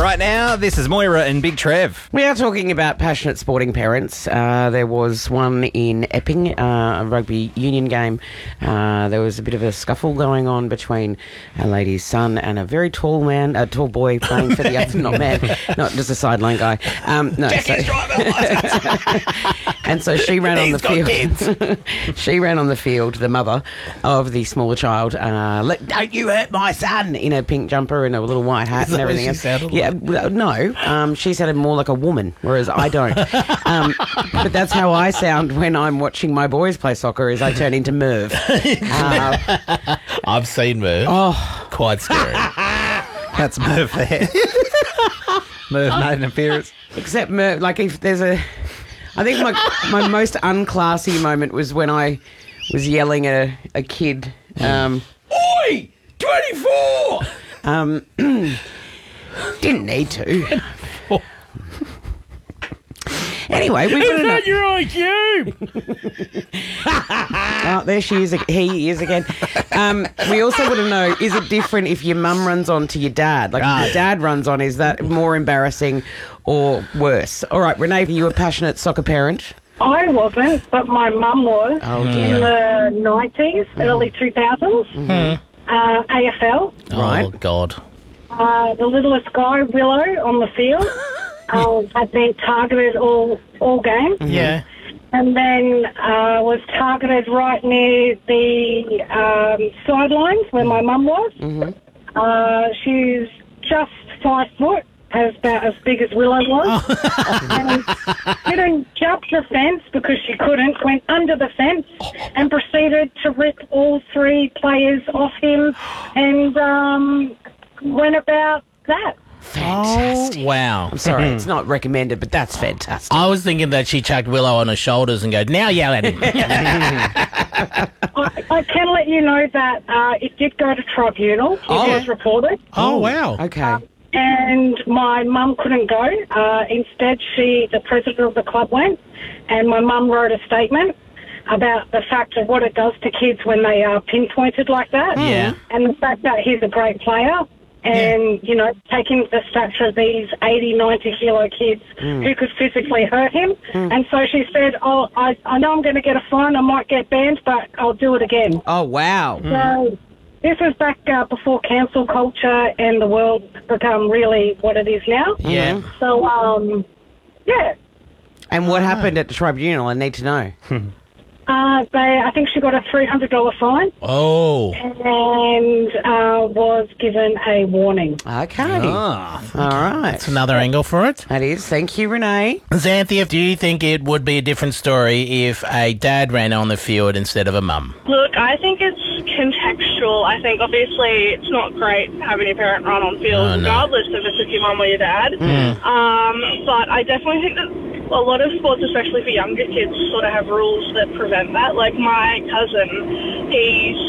Right now, this is Moira and Big Trev. We are talking about passionate sporting parents. There was one in Epping, a rugby union game. There was a bit of a scuffle going on between a lady's son and a very tall man, a tall boy playing for the other, not man, not just a sideline guy. And so she ran on the field. She ran on the field, the mother of the smaller child. Don't you hurt my son, in a pink jumper and a little white hat and everything. No, she sounded more like a woman, whereas I don't. But that's how I sound when I'm watching my boys play soccer, is I turn into Merv. I've seen Merv. Oh, quite scary. That's Merv there. Merv made an appearance. Except Merv, like if there's a... I think my most unclassy moment was when I was yelling at a kid. Oi! 24! Didn't need to. Anyway, we've got not your IQ. Oh, there she is. He is again. We also want to know: is it different if your mum runs on to your dad? Like if your dad runs on, is that more embarrassing or worse? All right, Renee, are you a passionate soccer parent? I wasn't, but my mum was in the 90s, early 2000s. AFL. Right. Oh, God. The littlest guy, Willow, on the field, had been targeted all game. Yeah. And then was targeted right near the sidelines where my mum was. She's just 5 foot, about as big as Willow was. And didn't jump the fence because she couldn't, went under the fence and proceeded to rip all 3 players off him and went about that. Fantastic. Oh, wow. I'm sorry, it's not recommended, but that's fantastic. I was thinking that she chucked Willow on her shoulders and go, now yell at him. I can let you know that it did go to tribunal. It was reported. Oh, wow. Okay. And my mum couldn't go. Instead, the president of the club went, and my mum wrote a statement about the fact of what it does to kids when they are pinpointed like that. Yeah. And the fact that he's a great player and, you know, taking the stature of these 80, 90-kilo kids who could physically hurt him. And so she said, I know I'm going to get a fine, I might get banned, but I'll do it again. Oh, wow. So this was back before cancel culture and the world become really what it is now. Yeah. So, yeah. And what happened at the tribunal? I need to know. I think she got a $300 fine Oh. and was given a warning. Okay. All right. That's another angle for it. That is. Thank you, Renee. Xanthia, do you think it would be a different story if a dad ran on the field instead of a mum? Look, I think it's contextual. I think obviously it's not great having your parent run on field, regardless if it's your mum or your dad. But I definitely think that a lot of sports, especially for younger kids, sort of have rules that prevent that. Like my cousin, he's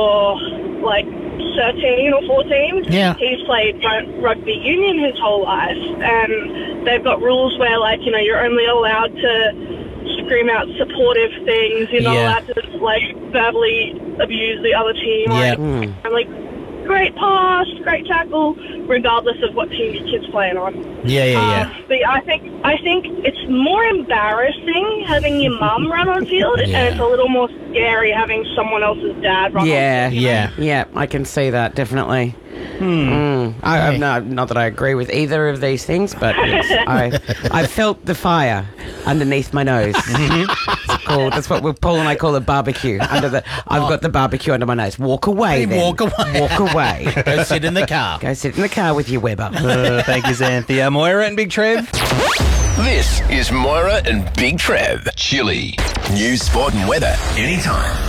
13 or 14. Yeah. He's played rugby union his whole life, and they've got rules where, like, you know, you're only allowed to scream out supportive things. You're not allowed to, like, verbally abuse the other team. I'm like, great pass, great tackle, regardless of what team your kid's playing on. Yeah. But I think it's more embarrassing having your mum run on field, and it's a little more scary having someone else's dad run on field. Yeah, I can see that, definitely. Not that I agree with either of these things, but I felt the fire underneath my nose. That's what Paul and I call a barbecue. I've got the barbecue under my nose. Walk away, then. Walk away. Walk away. Go sit in the car. Go sit in the car with your Weber. Thank you, Xanthia. Moira and Big Trev. This is Moira and Big Trev. Chili. News, sport and weather anytime.